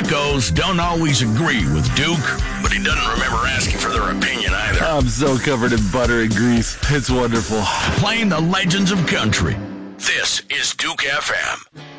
buckos don't always agree with Duke, but he doesn't remember asking for their opinion either. I'm so covered in butter and grease. It's wonderful. Playing the legends of country. This is Duke FM.